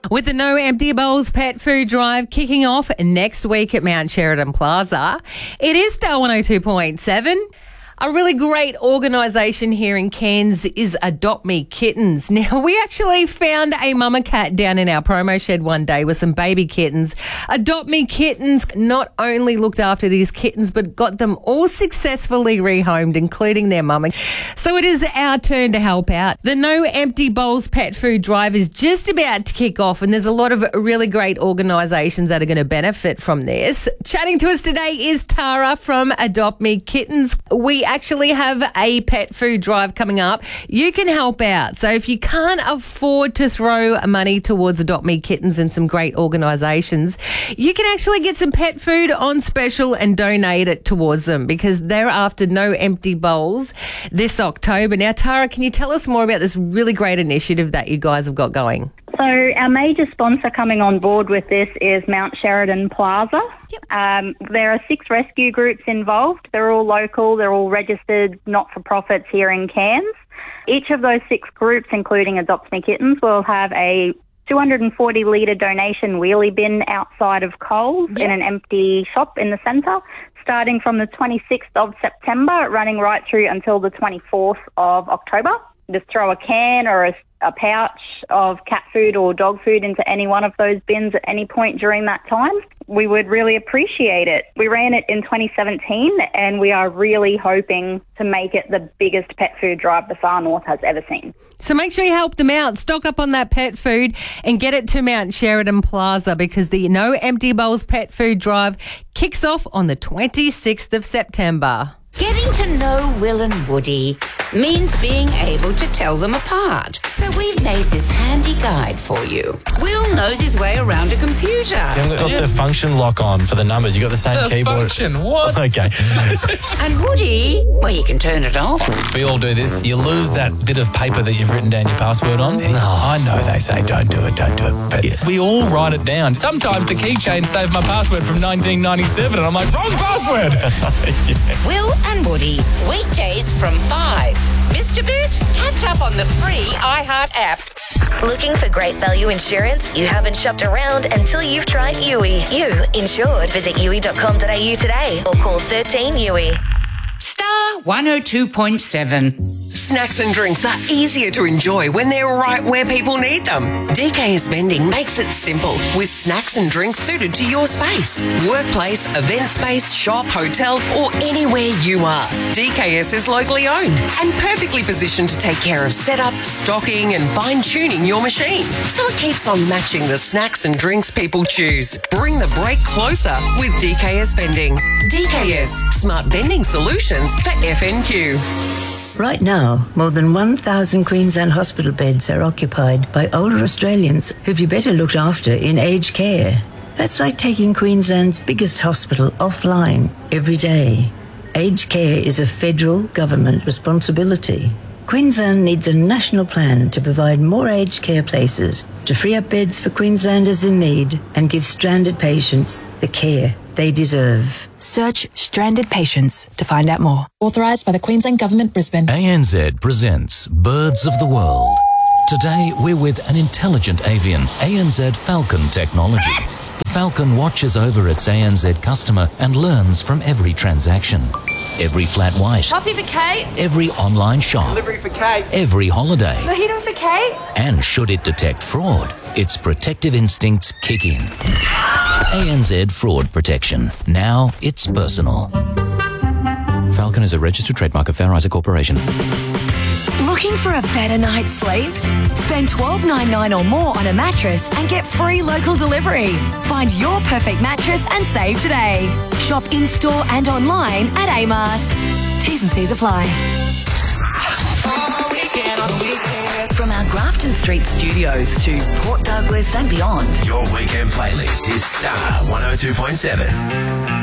With the No Empty Bowls Pet Food Drive kicking off next week at Mount Sheridan Plaza, it is Star 102.7. A really great organisation here in Cairns is Adopt Me Kittens. Now, we actually found a mama cat down in our promo shed one day with some baby kittens. Adopt Me Kittens not only looked after these kittens, but got them all successfully rehomed, including their mama. So it is our turn to help out. The No Empty Bowls Pet Food Drive is just about to kick off, and there's a lot of really great organisations that are going to benefit from this. Chatting to us today is Tara from Adopt Me Kittens. We actually have a pet food drive coming up. You can help out. So if you can't afford to throw money towards Adopt Me Kittens and some great organisations, you can actually get some pet food on special and donate it towards them, because they're after No Empty Bowls this October. Now, Tara, can you tell us more about this really great initiative that you guys have got going? So our major sponsor coming on board with this is Mount Sheridan Plaza. Yep. There are 6 rescue groups involved. They're all local. They're all registered not-for-profits here in Cairns. Each of those 6 groups, including Adopt Me Kittens, will have a 240-litre donation wheelie bin outside of Coles in an empty shop in the centre, starting from the 26th of September, running right through until the 24th of October. Just throw a can or a pouch of cat food or dog food into any one of those bins at any point during that time. We would really appreciate it. We ran it in 2017 and we are really hoping to make it the biggest pet food drive the far north has ever seen. So make sure you help them out. Stock up on that pet food and get it to Mount Sheridan Plaza, because the No Empty Bowls Pet Food Drive kicks off on the 26th of September. Getting to know Will and Woody means being able to tell them apart. So we've made this handy guide for you. Will knows his way around a computer. You haven't got the function lock on for the numbers. You got the same keyboard. Function? What? Okay. And Woody, well, you can turn it on. We all do this. You lose that bit of paper that you've written down your password on. No. I know they say don't do it. But we all write it down. Sometimes the keychain saved my password from 1997 and I'm like, wrong password. Will and Woody, weekdays from 5. Mr. Boot, catch up on the free iHeart app. Looking for great value insurance? You haven't shopped around until you've tried Yui. You insured. Visit yui.com.au today or call 13 Yui. Star 102.7. Snacks and drinks are easier to enjoy when they're right where people need them. DKS Vending makes it simple with snacks and drinks suited to your space. Workplace, event space, shop, hotel, or anywhere you are. DKS is locally owned and perfectly positioned to take care of setup, stocking and fine-tuning your machine, so it keeps on matching the snacks and drinks people choose. Bring the break closer with DKS Vending. DKS, smart vending solutions for FNQ. Right now, more than 1,000 Queensland hospital beds are occupied by older Australians who'd be better looked after in aged care. That's like taking Queensland's biggest hospital offline every day. Aged care is a federal government responsibility. Queensland needs a national plan to provide more aged care places, to free up beds for Queenslanders in need and give stranded patients the care they deserve. Search Stranded Patients to find out more. Authorised by the Queensland Government, Brisbane. ANZ presents Birds of the World. Today, we're with an intelligent avian, ANZ Falcon technology. The Falcon watches over its ANZ customer and learns from every transaction. Every flat white. Coffee for Kate. Every online shop. Delivery for Kate. Every holiday. Mojito for Kate. And should it detect fraud, its protective instincts kick in. ANZ Fraud Protection. Now it's personal. Falcon is a registered trademark of Fair Isaac Corporation. Looking for a better night's sleep? Spend $12.99 or more on a mattress and get free local delivery. Find your perfect mattress and save today. Shop in-store and online at Amart. T's and C's apply. From our Grafton Street studios to Port Douglas and beyond. Your weekend playlist is Star 102.7.